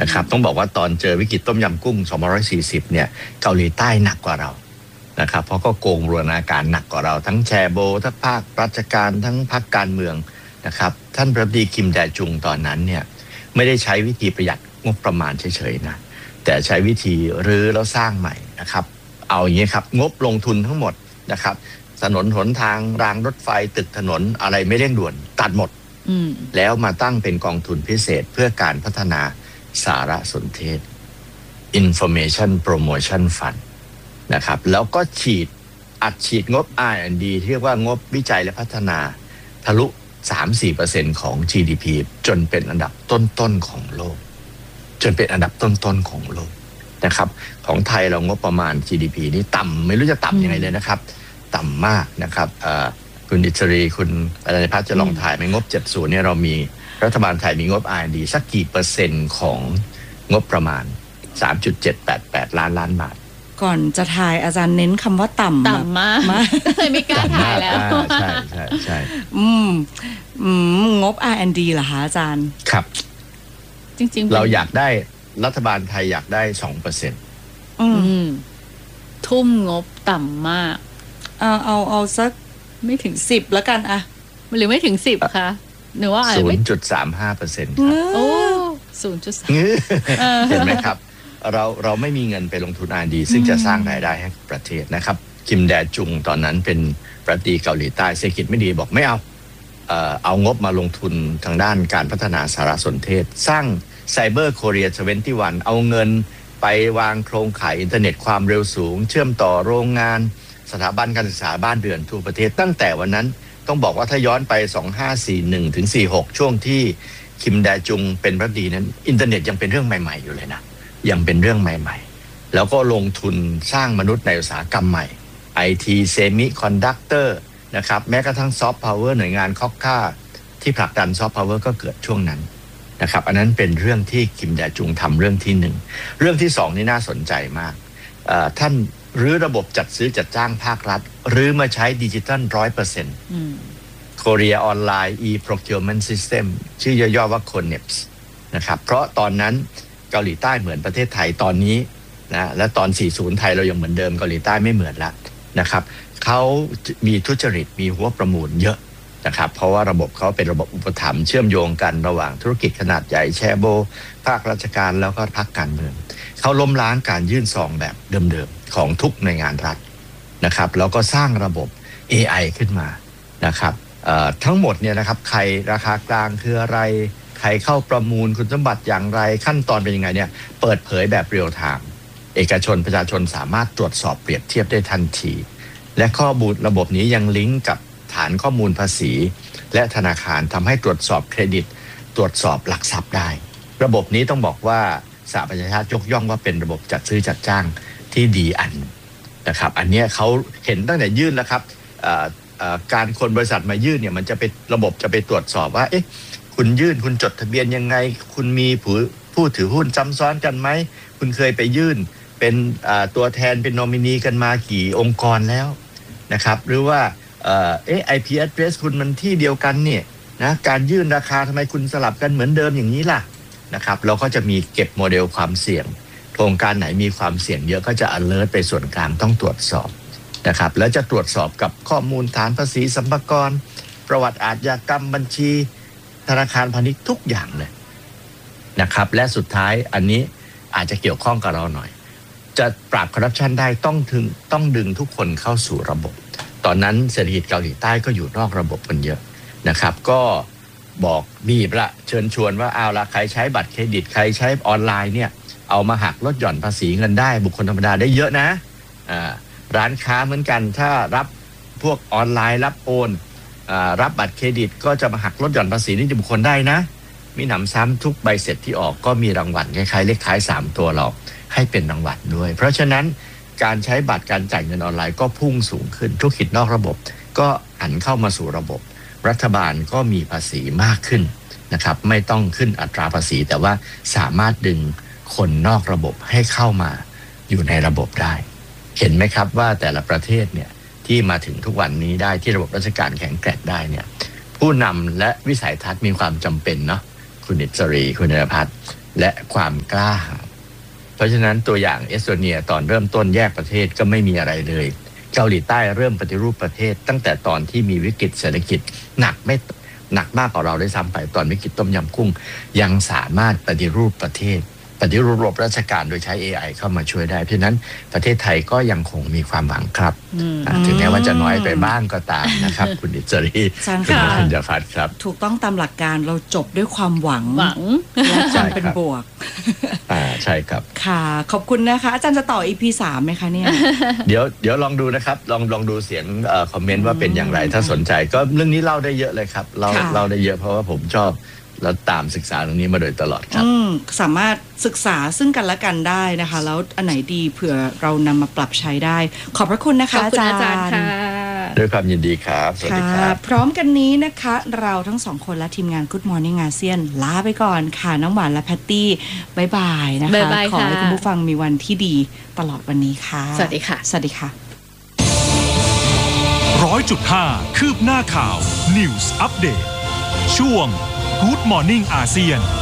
นะครับต้องบอกว่าตอนเจอวิกฤตต้มยำกุ้ง2540เนี่ยเกาหลีใต้หนักกว่าเรานะครับเพราะก็โกงบูรณาการหนักกว่าเราทั้งแชโบทั้งภาคราชการทั้งพรรคการเมืองนะครับท่านประธานาธิบดีคิมแดจุงตอนนั้นเนี่ยไม่ได้ใช้วิธีประหยัดงบประมาณเฉยๆนะแต่ใช้วิธีรื้อแล้วสร้างใหม่นะครับเอาอย่างนี้ครับงบลงทุนทั้งหมดนะครับถนนหนทางรางรถไฟตึกถนนอะไรไม่เร่งด่วนตัดหมดแล้วมาตั้งเป็นกองทุนพิเศษเพื่อการพัฒนาสารสนเทศ Information Promotion Fund นะครับแล้วก็อัดฉีดงบ R&D ที่เรียกว่างบวิจัยและพัฒนาทะลุ 3-4% ของ GDP จนเป็นอันดับต้นๆของโลกนะครับของไทยเรางบประมาณ GDP นี่ต่ำไม่รู้จะต่ำยังไงเลยนะครับต่ำมากนะครับคุณดิษรีคุณอรัญญพัฒน์จะลองถ่ายไหมงบ70เนี่ยเรามีรัฐบาลไทยมีงบ R&D สักกี่เปอร์เซ็นต์ของงบประมาณ 3.788 ล้านบาทก่อนจะถ่ายอาจารย์เน้นคำว่าต่ำมากเลยไม่กล้าถ่ายแล้วใช่งบ R&D เหรอคะอาจารย์ครับจริงๆเราอยากได้รัฐบาลไทยอยากได้ 2% ทุ่มงบต่ำมากเอาสักไม่ถึง10แล้วกันอะหรือไม่ถึง10คะหรือว่า 0.35% ครับโอ้ 0.3 เห็นไหมครับเราไม่มีเงินไปลงทุน R&D ซึ่งจะสร้างรายได้ให้ประเทศนะครับคิมแดจุงตอนนั้นเป็นประธานาธิบดีเกาหลีใต้เศรษฐกิจไม่ดีบอกไม่เอางบมาลงทุนทางด้านการพัฒนาสารสนเทศสร้างไซเบอร์โคเรีย21เอาเงินไปวางโครงข่ายอินเทอร์เน็ตความเร็วสูงเชื่อมต่อโรงงานสถาบันการศึกษาบ้านเรือนทั่วประเทศตั้งแต่วันนั้นต้องบอกว่าถ้าย้อนไป2541ถึง46ช่วงที่คิมแดจุงเป็นประธานาธิบดีนั้นอินเทอร์เน็ตยังเป็นเรื่องใหม่ๆอยู่เลยนะยังเป็นเรื่องใหม่ๆแล้วก็ลงทุนสร้างมนุษย์ในอุตสาหกรรมใหม่ IT เซมิคอนดักเตอร์นะครับแม้กระทั่งซอฟต์พาวเวอร์หน่วยงานคอกค่าที่ผลักดันซอฟต์พาวเวอร์ก็เกิดช่วงนั้นนะครับอันนั้นเป็นเรื่องที่คิมแดจุงทำเรื่องที่1เรื่องที่2นี่น่าสนใจมากท่านรื้อระบบจัดซื้อจัดจ้างภาครัฐรื้อมาใช้ดิจิทัล 100% Korea Online e-procurement system ชื่อย่อๆว่า CONEPS นะครับเพราะตอนนั้นเกาหลีใต้เหมือนประเทศไทยตอนนี้นะและตอน40ไทยเรายังเหมือนเดิมเกาหลีใต้ไม่เหมือนละนะครับเขามีทุจริตมีหัวประมูลเยอะนะครับเพราะว่าระบบเขาเป็นระบบอุปถัมภ์เชื่อมโยงกันระหว่างธุรกิจขนาดใหญ่แชโบภาคราชการแล้วก็พรรคการเมืองเขาล้มล้างการยื่นซองแบบเดิมๆของทุกหน่วยงานรัฐนะครับแล้วก็สร้างระบบ AI ขึ้นมานะครับทั้งหมดเนี่ยนะครับใครราคากลางคืออะไรใครเข้าประมูลคุณสมบัติอย่างไรขั้นตอนเป็นยังไงเนี่ยเปิดเผยแบบเรียลไทม์เอกชนประชาชนสามารถตรวจสอบเปรียบเทียบได้ทันทีและข้อมูลระบบนี้ยังลิงก์กับฐานข้อมูลภาษีและธนาคารทำให้ตรวจสอบเครดิตตรวจสอบหลักทรัพย์ได้ระบบนี้ต้องบอกว่าสหประชาชาติยกย่องว่าเป็นระบบจัดซื้อจัดจ้างที่ดีอันนะครับอันนี้เขาเห็นตั้งแต่ยื่นแล้วครับการคนบริษัทมายื่นเนี่ยมันจะเป็นระบบจะไปตรวจสอบว่าเอ๊ะคุณยื่นคุณจดทะเบียนยังไงคุณมีผู้ถือหุ้นซ้ำซ้อนกันไหมคุณเคยไปยื่นเป็นตัวแทนเป็นนอมินีกันมากี่องค์กรแล้วนะครับหรือว่าIP address คุณมันที่เดียวกันเนี่ยนะการยื่นราคาทำไมคุณสลับกันเหมือนเดิมอย่างนี้ล่ะนะครับเราก็จะมีเก็บโมเดลความเสี่ยงโครงการไหนมีความเสี่ยงเยอะก็จะ alert ไปส่วนกลางต้องตรวจสอบนะครับแล้วจะตรวจสอบกับข้อมูลฐานภาษีสรรพากรประวัติอาชญากรรมบัญชีธนาคารพาณิชย์ทุกอย่างเลยนะครับและสุดท้ายอันนี้อาจจะเกี่ยวข้องกับเราหน่อยจะปราบคอร์รัปชันได้ต้องดึงทุกคนเข้าสู่ระบบตอนนั้นเศรษฐกิจเกาหลีใต้ก็อยู่นอกระบบกันเยอะนะครับก็บอกบีบละเชิญชวนว่าเอาละใครใช้บัตรเครดิตใครใช้ออนไลน์เนี่ยเอามาหักลดหย่อนภาษีเงินได้บุคคลธรรมดาได้เยอะนะร้านค้าเหมือนกันถ้ารับพวกออนไลน์รับโอนรับบัตรเครดิตก็จะมาหักลดหย่อนภาษีนิติบุคคลได้นะมีหนำซ้ำทุกใบเสร็จที่ออกก็มีรางวัลคล้ายๆเลขท้าย3ตัวหรอกให้เป็นรางวัลด้วยเพราะฉะนั้นการใช้บัตรการจ่ายเงินออนไลน์ก็พุ่งสูงขึ้นธุรกิจนอกระบบก็หันเข้ามาสู่ระบบรัฐบาลก็มีภาษีมากขึ้นนะครับไม่ต้องขึ้นอัตราภาษีแต่ว่าสามารถดึงคนนอกระบบให้เข้ามาอยู่ในระบบได้เห็นไหมครับว่าแต่ละประเทศเนี่ยที่มาถึงทุกวันนี้ได้ที่ระบบราชการแข็งแกร่งได้เนี่ยผู้นำและวิสัยทัศน์มีความจำเป็นเนาะคุณนิษรีคุณนรพัฒน์และความกล้าหาญเพราะฉะนั้นตัวอย่างเอสโตเนียตอนเริ่มต้นแยกประเทศก็ไม่มีอะไรเลยเกาหลีใต้เริ่มปฏิรูปประเทศตั้งแต่ตอนที่มีวิกฤตเศรษฐกิจหนักมากกว่าเราได้ซ้ำไปตอนวิกฤตต้มยำกุ้งยังสามารถปฏิรูปประเทศปฏิรูประบบราชการโดยใช้ AI เข้ามาช่วยได้เพราะฉะนั้นประเทศไทยก็ยังคงมีความหวังครับถึงแม้ว่าจะน้อยไปบ้างก็ตามนะครับ คุณอิสรีคุณธัญพัฒน์ครับถูกต้องตามหลักการเราจบด้วยความหวังและความเป็นบวกใช่ครับค่ะขอบคุณนะคะอาจารย์จะต่อ EP 3ไหมคะเนี่ยเดี๋ยวลองดูนะครับลองดูเสียงคอมเมนต์ว่าเป็นอย่างไรถ้าสนใจก็เรื่องนี้เล่าได้เยอะเลยครับเล่าได้เยอะเพราะว่าผมชอบแล้วตามศึกษาตรงนี้มาโดยตลอดครับสามารถศึกษาซึ่งกันและกันได้นะคะแล้วอันไหนดีเผื่อเรานำมาปรับใช้ได้ขอบพระคุณนะคะอาจารย์ค่ะด้วยความยินดีครับสวัสดีครับพร้อมกันนี้นะคะเราทั้งสองคนและทีมงาน Good Morning อาเซียนลาไปก่อนค่ะน้ำหวานและแพตตี้บ๊ายบายนะคะขอให้คุณผู้ฟังมีวันที่ดีตลอดวันนี้ค่ะสวัสดีค่ะสวัสดีค่ะ 100.5 คืบหน้าข่าว News Update ช่วงGood Morning อาเซียน